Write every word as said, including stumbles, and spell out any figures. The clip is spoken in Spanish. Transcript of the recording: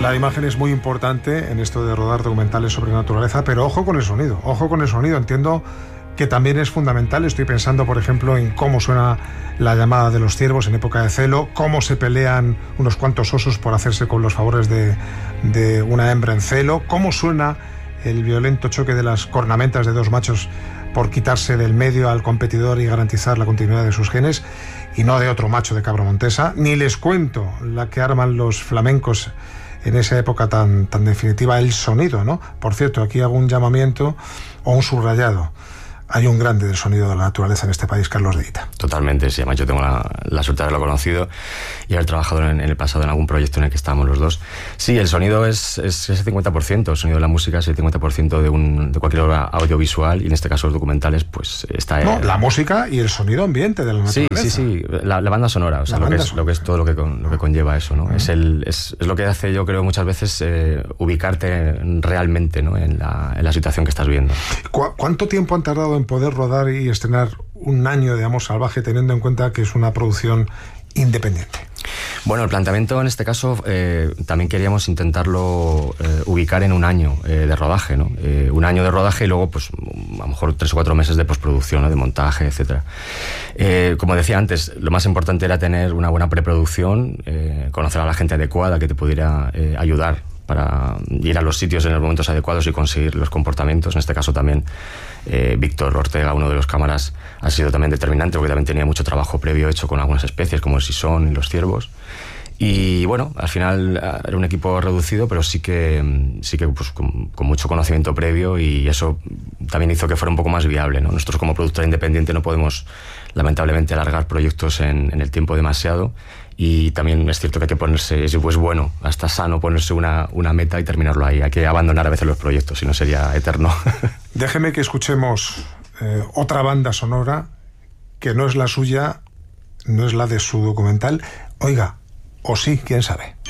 La imagen es muy importante en esto de rodar documentales sobre naturaleza, pero ojo con el sonido, ojo con el sonido. Entiendo que también es fundamental. Estoy pensando, por ejemplo, en cómo suena la llamada de los ciervos en época de celo, cómo se pelean unos cuantos osos por hacerse con los favores de, de una hembra en celo, cómo suena el violento choque de las cornamentas de dos machos por quitarse del medio al competidor y garantizar la continuidad de sus genes, y no de otro macho de cabra montesa. Ni les cuento la que arman los flamencos en esa época tan, tan definitiva, el sonido, ¿no? Por cierto, aquí hago un llamamiento o un subrayado. Hay un grande del sonido de la naturaleza en este país, Carlos de Ita. Totalmente, sí. Además, yo tengo la, la suerte de haberlo conocido y haber trabajado en, en el pasado en algún proyecto en el que estábamos los dos. Sí, el sonido es, es ese cincuenta por ciento. El sonido de la música es el cincuenta por ciento de, un, de cualquier obra audiovisual, y en este caso los documentales, pues está... No, eh, la música y el sonido ambiente de la naturaleza. Sí, sí, sí. La, la banda sonora, o sea, lo que, es, lo que es todo lo que, con, lo que conlleva eso, ¿no? Uh-huh. Es, el, es, es lo que hace, yo creo, muchas veces eh, ubicarte realmente, ¿no? en, la, en la situación que estás viendo. ¿Cu- ¿Cuánto tiempo han tardado en poder rodar y y estrenar Un año de Amor Salvaje, teniendo en cuenta que es una producción independiente? Bueno, el planteamiento en este caso eh, también queríamos intentarlo eh, ubicar en un año eh, de rodaje, ¿no? Eh, un año de rodaje y luego, pues, a lo mejor tres o cuatro meses de postproducción, ¿no? De montaje, etcétera. Eh, como decía antes, lo más importante era tener una buena preproducción, eh, conocer a la gente adecuada que te pudiera eh, ayudar para ir a los sitios en los momentos adecuados y conseguir los comportamientos. En este caso también eh, Víctor Ortega, uno de los cámaras, ha sido también determinante, porque también tenía mucho trabajo previo hecho con algunas especies como el sisón y los ciervos. Y bueno, al final era un equipo reducido, pero sí que, sí que pues, con, con mucho conocimiento previo, y eso también hizo que fuera un poco más viable, ¿no? Nosotros, como productora independiente, no podemos lamentablemente alargar proyectos en, en el tiempo demasiado, y también es cierto que hay que ponerse, es pues bueno, hasta sano ponerse una, una meta y terminarlo ahí. Hay que abandonar a veces los proyectos, si no sería eterno. Déjeme que escuchemos eh, otra banda sonora que no es la suya, no es la de su documental. Oiga, o sí, quién sabe.